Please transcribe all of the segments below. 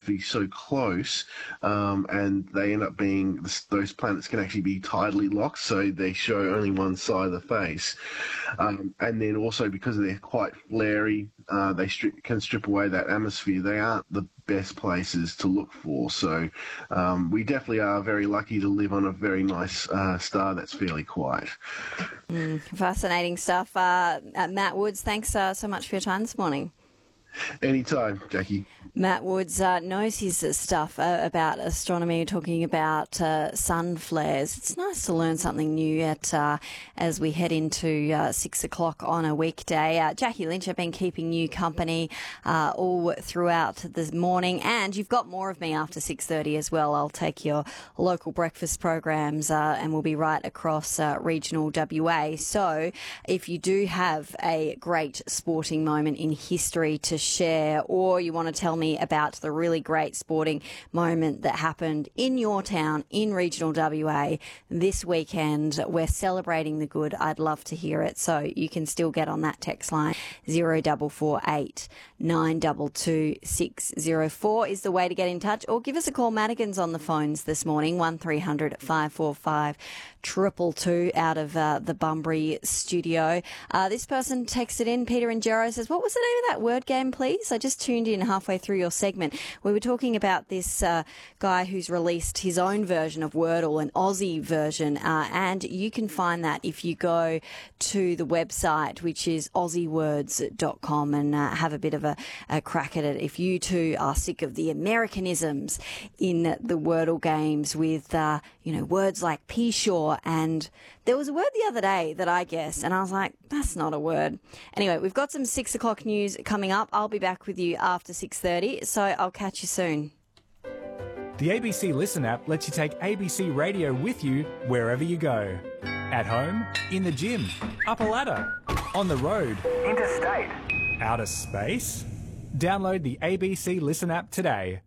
be so close, and they end up being, those planets can actually be tidally locked, so they show only one side of the face. And then also because they're quite flary, they can strip away that atmosphere. They aren't the best places to look for. So we definitely are very lucky to live on a very nice star that's fairly quiet. Fascinating stuff. Matt Woods, thanks so much for your time this morning. Anytime, Jackie. Matt Woods knows his stuff about astronomy, talking about sun flares. It's nice to learn something new as we head into 6 o'clock on a weekday. Jackie Lynch, I've been keeping you company all throughout this morning, and you've got more of me after 6:30 as well. I'll take your local breakfast programs and we'll be right across regional WA. So if you do have a great sporting moment in history to share, or you want to tell me about the really great sporting moment that happened in your town in regional WA this weekend, we're celebrating the good. I'd love to hear it. So you can still get on that text line. 0448 922 604 is the way to get in touch, or give us a call. Madigan's on the phones this morning, 1300 545 222 out of the Bunbury studio. This person texted in, Peter and Jero, says, what was the name of that word game, please? I just tuned in halfway through your segment. We were talking about this guy who's released his own version of Wordle, an Aussie version, and you can find that if you go to the website, which is aussiewords.com, and have a bit of a crack at it. If you too are sick of the Americanisms in the Wordle games with, words like Peashaw, and there was a word the other day that I guessed, and I was like, that's not a word. Anyway, we've got some 6 o'clock news coming up. I'll be back with you after 6:30, so I'll catch you soon. The ABC Listen app lets you take ABC Radio with you wherever you go. At home, in the gym, up a ladder, on the road, interstate, outer space. Download the ABC Listen app today.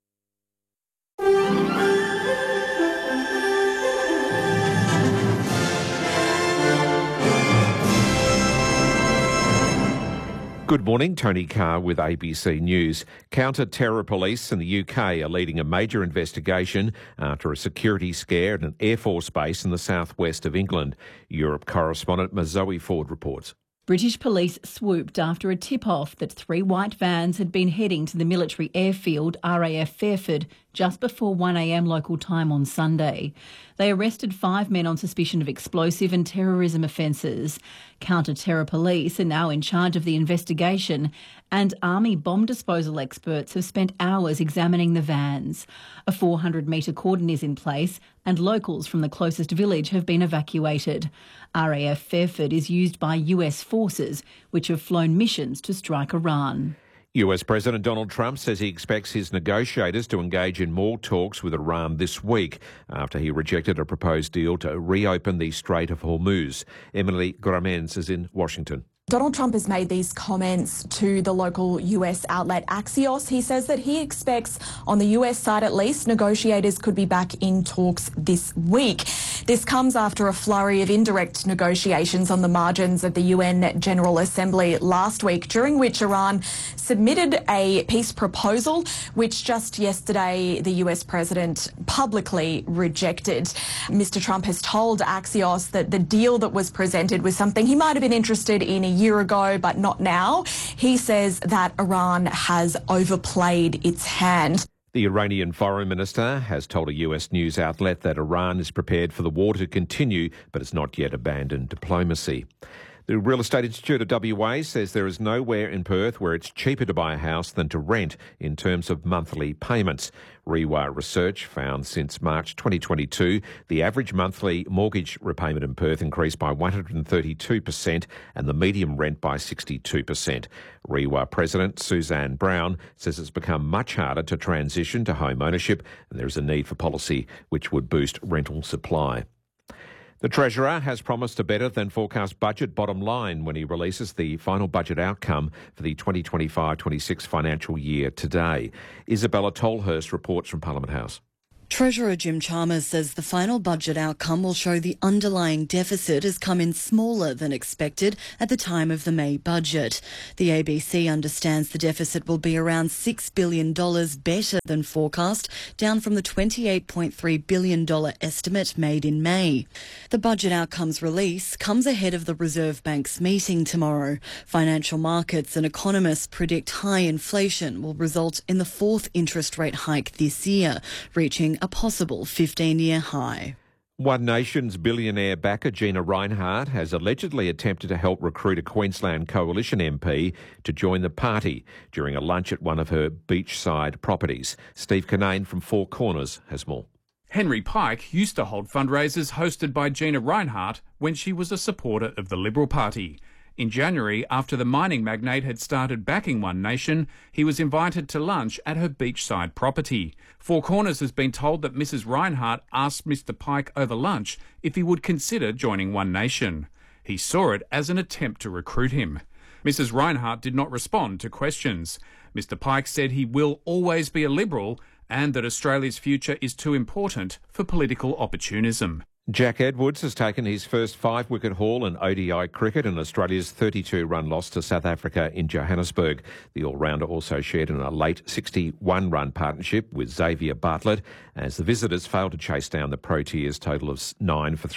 Good morning, Tony Carr with ABC News. Counter-terror police in the UK are leading a major investigation after a security scare at an Air Force base in the southwest of England. Europe correspondent Mazoe Ford reports. British police swooped after a tip-off that 3 white vans had been heading to the military airfield RAF Fairford just before 1 a.m. local time on Sunday. They arrested 5 men on suspicion of explosive and terrorism offences. Counter-terror police are now in charge of the investigation, and Army bomb disposal experts have spent hours examining the vans. A 400-metre cordon is in place, and locals from the closest village have been evacuated. RAF Fairford is used by US forces, which have flown missions to strike Iran. US President Donald Trump says he expects his negotiators to engage in more talks with Iran this week after he rejected a proposed deal to reopen the Strait of Hormuz. Emily Gramens is in Washington. Donald Trump has made these comments to the local US outlet Axios. He says that he expects, on the US side at least, negotiators could be back in talks this week. This comes after a flurry of indirect negotiations on the margins of the UN General Assembly last week, during which Iran submitted a peace proposal, which just yesterday the US president publicly rejected. Mr. Trump has told Axios that the deal that was presented was something he might have been interested in a year ago, but not now. He says that Iran has overplayed its hand. The Iranian foreign minister has told a US news outlet that Iran is prepared for the war to continue, but has not yet abandoned diplomacy. The Real Estate Institute of WA says there is nowhere in Perth where it's cheaper to buy a house than to rent in terms of monthly payments. REWA research found since March 2022, the average monthly mortgage repayment in Perth increased by 132% and the median rent by 62%. REWA President Suzanne Brown says it's become much harder to transition to home ownership, and there is a need for policy which would boost rental supply. The Treasurer has promised a better than forecast budget bottom line when he releases the final budget outcome for the 2025-26 financial year today. Isabella Tolhurst reports from Parliament House. Treasurer Jim Chalmers says the final budget outcome will show the underlying deficit has come in smaller than expected at the time of the May budget. The ABC understands the deficit will be around $6 billion better than forecast, down from the $28.3 billion estimate made in May. The budget outcomes release comes ahead of the Reserve Bank's meeting tomorrow. Financial markets and economists predict high inflation will result in the fourth interest rate hike this year, reaching a possible 15-year high. One Nation's billionaire backer Gina Rinehart has allegedly attempted to help recruit a Queensland Coalition MP to join the party during a lunch at one of her beachside properties. Steve Kinane from Four Corners has more. Henry Pike used to hold fundraisers hosted by Gina Rinehart when she was a supporter of the Liberal Party. In January, after the mining magnate had started backing One Nation, he was invited to lunch at her beachside property. Four Corners has been told that Mrs. Rinehart asked Mr. Pike over lunch if he would consider joining One Nation. He saw it as an attempt to recruit him. Mrs. Rinehart did not respond to questions. Mr. Pike said he will always be a Liberal and that Australia's future is too important for political opportunism. Jack Edwards has taken his first 5-wicket haul in ODI cricket in Australia's 32-run loss to South Africa in Johannesburg. The all-rounder also shared in a late 61-run partnership with Xavier Bartlett as the visitors failed to chase down the Proteas' total of 9 for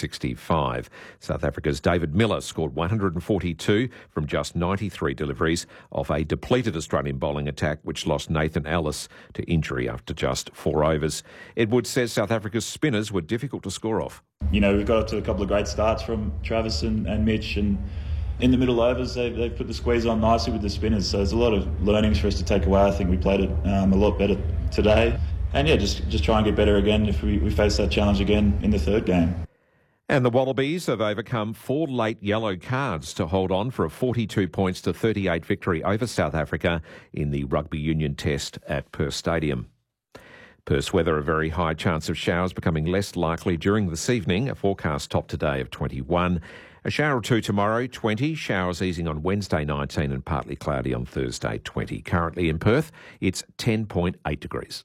365. South Africa's David Miller scored 142 from just 93 deliveries off a depleted Australian bowling attack which lost Nathan Ellis to injury after just 4 overs. Edwards says South Africa's spinners were difficult to score off. You know, we've got up to a couple of great starts from Travis and Mitch, and in the middle overs they've put the squeeze on nicely with the spinners, so there's a lot of learnings for us to take away. I think we played it a lot better today, and yeah, just try and get better again if we face that challenge again in the third game. And the Wallabies have overcome 4 late yellow cards to hold on for a 42 points to 38 victory over South Africa in the Rugby Union Test at Perth Stadium. Perth's weather, a very high chance of showers becoming less likely during this evening. A forecast top today of 21. A shower or two tomorrow, 20. Showers easing on Wednesday, 19, and partly cloudy on Thursday, 20. Currently in Perth, it's 10.8 degrees.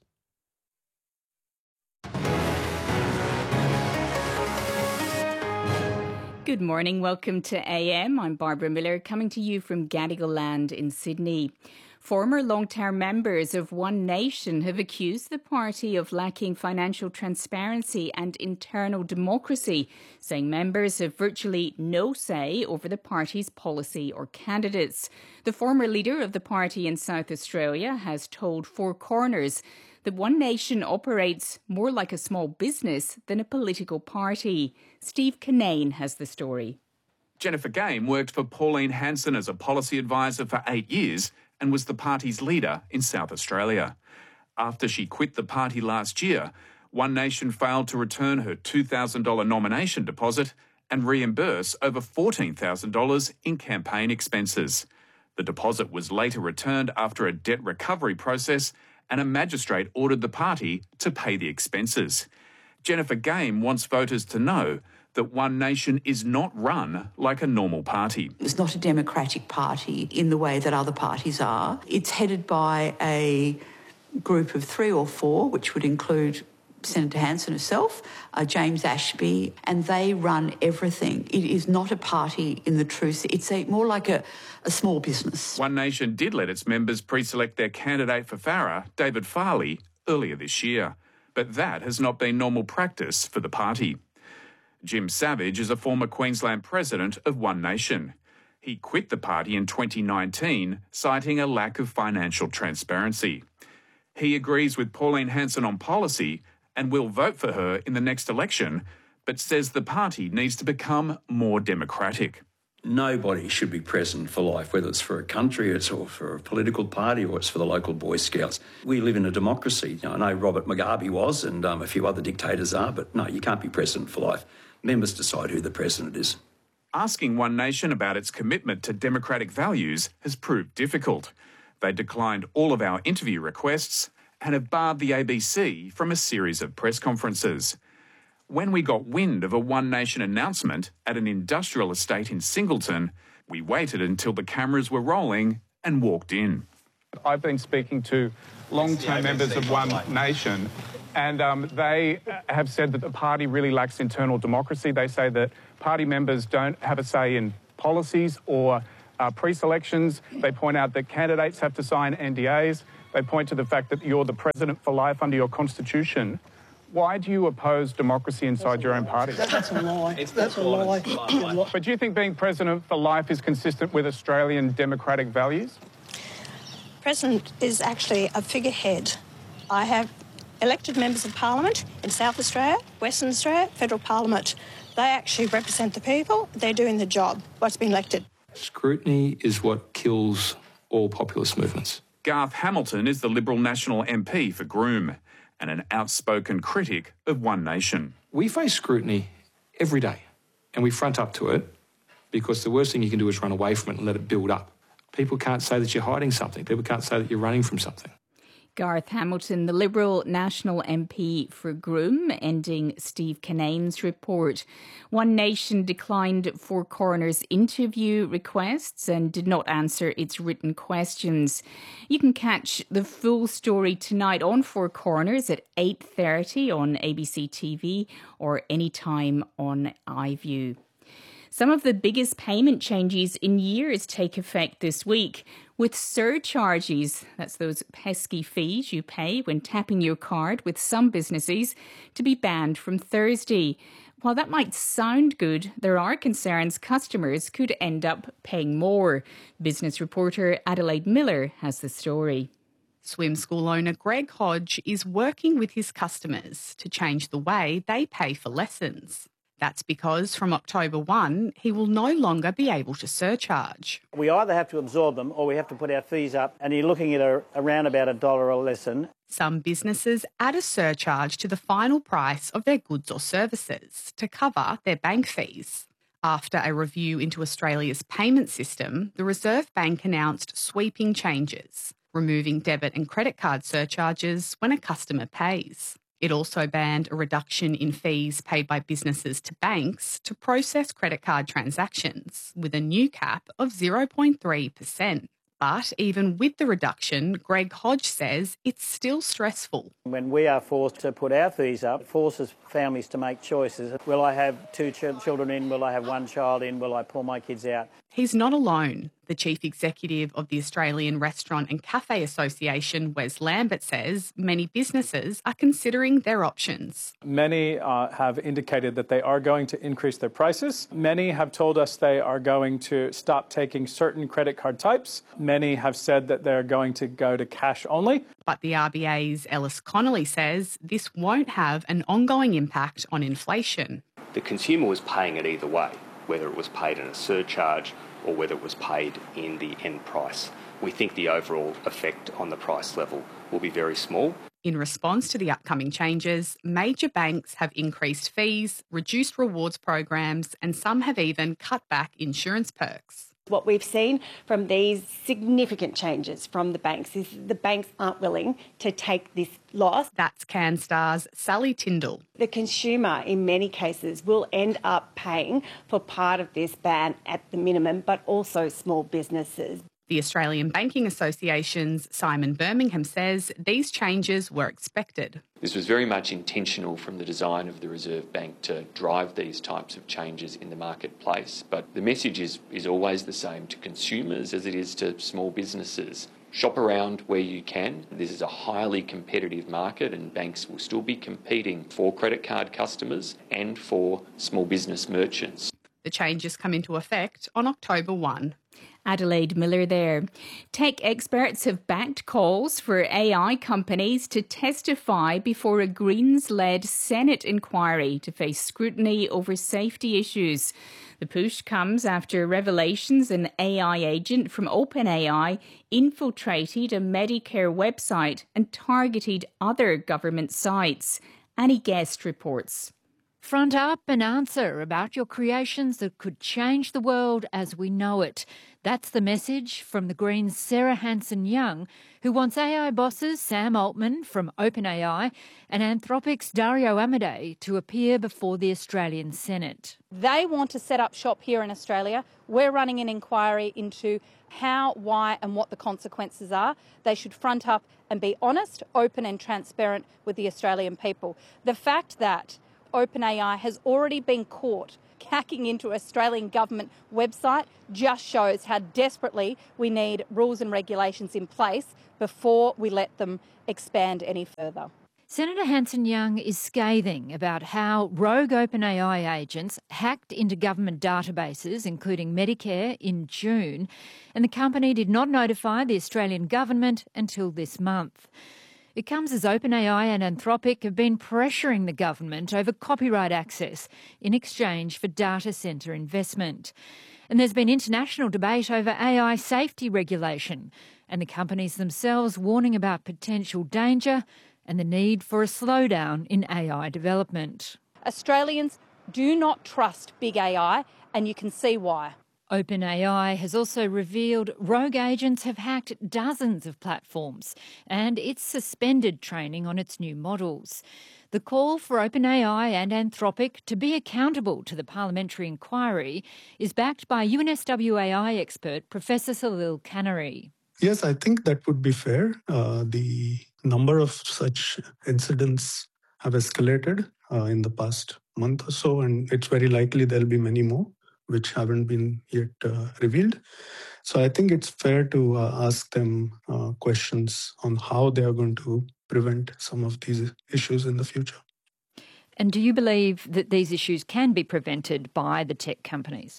Good morning. Welcome to AM. I'm Barbara Miller, coming to you from Gadigal Land in Sydney. Former long-term members of One Nation have accused the party of lacking financial transparency and internal democracy, saying members have virtually no say over the party's policy or candidates. The former leader of the party in South Australia has told Four Corners that One Nation operates more like a small business than a political party. Steve Kinane has the story. Jennifer Game worked for Pauline Hanson as a policy advisor for 8 years and was the party's leader in South Australia. After she quit the party last year, One Nation failed to return her $2,000 nomination deposit and reimburse over $14,000 in campaign expenses. The deposit was later returned after a debt recovery process, and a magistrate ordered the party to pay the expenses. Jennifer Game wants voters to know that One Nation is not run like a normal party. It's not a democratic party in the way that other parties are. It's headed by a group of 3 or 4, which would include Senator Hanson herself, James Ashby, and they run everything. It is not a party in the true sense. It's more like a small business. One Nation did let its members pre-select their candidate for Farrer, David Farley, earlier this year. But that has not been normal practice for the party. Jim Savage is a former Queensland president of One Nation. He quit the party in 2019, citing a lack of financial transparency. He agrees with Pauline Hanson on policy and will vote for her in the next election, but says the party needs to become more democratic. Nobody should be president for life, whether it's for a country, or for a political party, or it's for the local Boy Scouts. We live in a democracy. I know Robert Mugabe was, and a few other dictators are, but no, you can't be president for life. Members decide who the president is. Asking One Nation about its commitment to democratic values has proved difficult. They declined all of our interview requests and have barred the ABC from a series of press conferences. When we got wind of a One Nation announcement at an industrial estate in Singleton, we waited until the cameras were rolling and walked in. I've been speaking to long-term members of One Nation, And they have said that the party really lacks internal democracy. They say that party members don't have a say in policies or pre-selections. They point out that candidates have to sign NDAs. They point to the fact that you're the president for life under your constitution. Why do you oppose democracy inside your own party? That's a lie. That's a lie. But do you think being president for life is consistent with Australian democratic values? President is actually a figurehead. I have elected members of Parliament in South Australia, Western Australia, Federal Parliament. They actually represent the people. They're doing the job, what's been elected. Scrutiny is what kills all populist movements. Garth Hamilton is the Liberal National MP for Groom and an outspoken critic of One Nation. We face scrutiny every day and we front up to it because the worst thing you can do is run away from it and let it build up. People can't say that you're hiding something. People can't say that you're running from something. Garth Hamilton, the Liberal National MP for Groom, ending Steve Kinane's report. One Nation declined Four Corners interview requests and did not answer its written questions. You can catch the full story tonight on Four Corners at 8:30 on ABC TV or anytime on iView. Some of the biggest payment changes in years take effect this week, with surcharges, that's those pesky fees you pay when tapping your card with some businesses, to be banned from Thursday. While that might sound good, there are concerns customers could end up paying more. Business reporter Adelaide Miller has the story. Swim school owner Greg Hodge is working with his customers to change the way they pay for lessons. That's because from October 1, he will no longer be able to surcharge. We either have to absorb them or we have to put our fees up, and you're looking at around about $1 a lesson. Some businesses add a surcharge to the final price of their goods or services to cover their bank fees. After a review into Australia's payment system, the Reserve Bank announced sweeping changes, removing debit and credit card surcharges when a customer pays. It also banned a reduction in fees paid by businesses to banks to process credit card transactions, with a new cap of 0.3%. But even with the reduction, Greg Hodge says it's still stressful. When we are forced to put our fees up, it forces families to make choices. Will I have two children in? Will I have one child in? Will I pull my kids out? He's not alone. The chief executive of the Australian Restaurant and Cafe Association, Wes Lambert, says many businesses are considering their options. Many have indicated that they are going to increase their prices. Many have told us they are going to stop taking certain credit card types. Many have said that they're going to go to cash only. But the RBA's Ellis Connolly says this won't have an ongoing impact on inflation. The consumer was paying it either way, whether it was paid in a surcharge or whether it was paid in the end price. We think the overall effect on the price level will be very small. In response to the upcoming changes, major banks have increased fees, reduced rewards programs, and some have even cut back insurance perks. What we've seen from these significant changes from the banks is the banks aren't willing to take this loss. That's CanStar's Sally Tyndall. The consumer, in many cases, will end up paying for part of this ban at the minimum, but also small businesses. The Australian Banking Association's Simon Birmingham says these changes were expected. This was very much intentional from the design of the Reserve Bank to drive these types of changes in the marketplace. But the message is always the same to consumers as it is to small businesses. Shop around where you can. This is a highly competitive market and banks will still be competing for credit card customers and for small business merchants. The changes come into effect on October 1. Adelaide Miller there. Tech experts have backed calls for AI companies to testify before a Greens-led Senate inquiry to face scrutiny over safety issues. The push comes after revelations an AI agent from OpenAI infiltrated a Medicare website and targeted other government sites. Annie Guest reports. Front up and answer about your creations that could change the world as we know it. That's the message from the Greens' Sarah Hanson-Young, who wants AI bosses Sam Altman from OpenAI and Anthropic's Dario Amodei to appear before the Australian Senate. They want to set up shop here in Australia. We're running an inquiry into how, why and what the consequences are. They should front up and be honest, open and transparent with the Australian people. The fact that OpenAI has already been caught hacking into Australian government website just shows how desperately we need rules and regulations in place before we let them expand any further. Senator Hanson-Young is scathing about how rogue OpenAI agents hacked into government databases, including Medicare, in June, and the company did not notify the Australian government until this month. It comes as OpenAI and Anthropic have been pressuring the government over copyright access in exchange for data centre investment. And there's been international debate over AI safety regulation and the companies themselves warning about potential danger and the need for a slowdown in AI development. Australians do not trust big AI, and you can see why. OpenAI has also revealed rogue agents have hacked dozens of platforms and it's suspended training on its new models. The call for OpenAI and Anthropic to be accountable to the parliamentary inquiry is backed by UNSW expert Professor Salil Kanari. Yes, I think that would be fair. The number of such incidents have escalated in the past month or so, and it's very likely there'll be many more which haven't been yet revealed. So I think it's fair to ask them questions on how they are going to prevent some of these issues in the future. And do you believe that these issues can be prevented by the tech companies?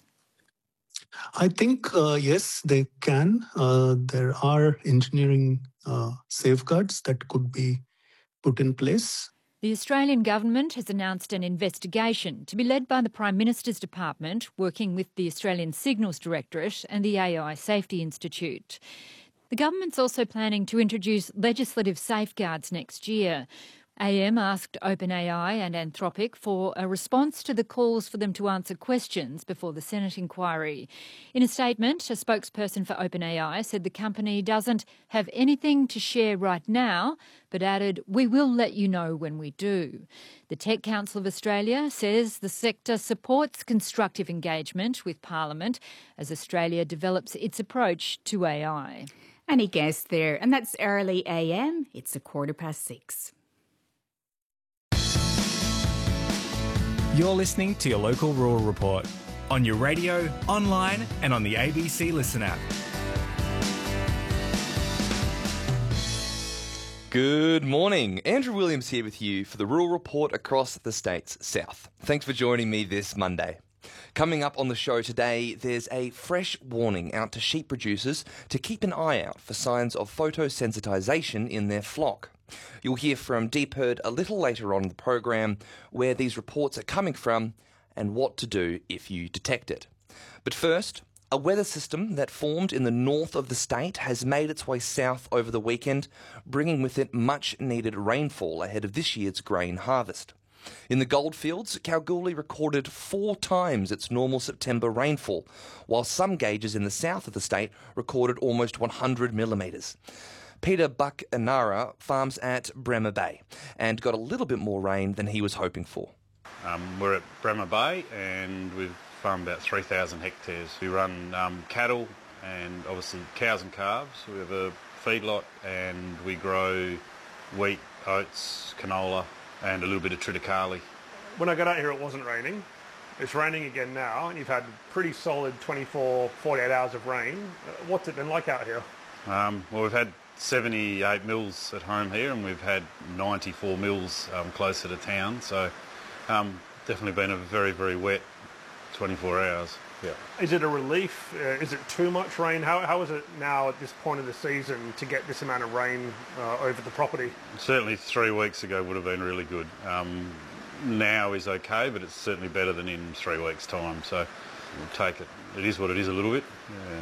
I think, yes, they can. There are engineering safeguards that could be put in place. The Australian government has announced an investigation to be led by the Prime Minister's Department, working with the Australian Signals Directorate and the AI Safety Institute. The government's also planning to introduce legislative safeguards next year. AM asked OpenAI and Anthropic for a response to the calls for them to answer questions before the Senate inquiry. In a statement, a spokesperson for OpenAI said the company doesn't have anything to share right now, but added, "We will let you know when we do." The Tech Council of Australia says the sector supports constructive engagement with Parliament as Australia develops its approach to AI. Any guess there? And that's early AM. It's 6:15. You're listening to your local rural report on your radio, online and on the ABC Listen app. Good morning. Andrew Williams here with you for the Rural Report across the state's south. Thanks for joining me this Monday. Coming up on the show today, there's a fresh warning out to sheep producers to keep an eye out for signs of photosensitisation in their flock. You'll hear from Deep Herd a little later on in the program where these reports are coming from and what to do if you detect it. But first, a weather system that formed in the north of the state has made its way south over the weekend, bringing with it much needed rainfall ahead of this year's grain harvest. In the goldfields, Kalgoorlie recorded 4 times its normal September rainfall, while some gauges in the south of the state recorded almost 100 millimetres. Peter Buck-Anara farms at Bremer Bay and got a little bit more rain than he was hoping for. We're at Bremer Bay and we've farmed about 3,000 hectares. We run cattle and obviously cows and calves. We have a feedlot and we grow wheat, oats, canola and a little bit of triticale. When I got out here it wasn't raining. It's raining again now and you've had pretty solid 24, 48 hours of rain. What's it been like out here? Well, we've had 78 mils at home here and we've had 94 mils closer to town, so definitely been a very, very wet 24 hours. Yeah. Is it a relief? Is it too much rain? How is it now at this point of the season to get this amount of rain over the property? Certainly 3 weeks ago would have been really good. Now is okay, but it's certainly better than in 3 weeks' time, so we'll take it. It is what it is a little bit. Yeah.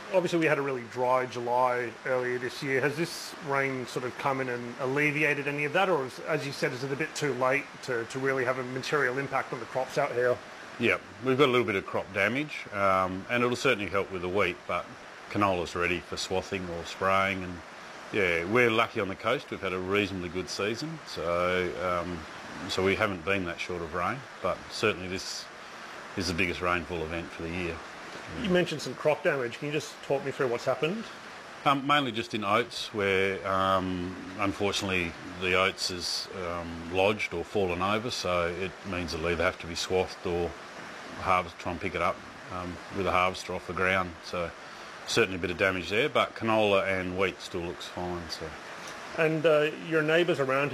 Obviously we had a really dry July earlier this year. Has this rain sort of come in and alleviated any of that, or as you said, is it a bit too late to really have a material impact on the crops out here? Yeah, we've got a little bit of crop damage, and it'll certainly help with the wheat, but canola's ready for swathing or spraying, and yeah, we're lucky on the coast. We've had a reasonably good season, so we haven't been that short of rain, but certainly this is the biggest rainfall event for the year. You mentioned some crop damage. Can you just talk me through what's happened? Mainly just in oats, where unfortunately the oats is lodged or fallen over, so it means it'll either have to be swathed or try and pick it up with a harvester off the ground. So certainly a bit of damage there, but canola and wheat still looks fine. So. And your neighbours around here,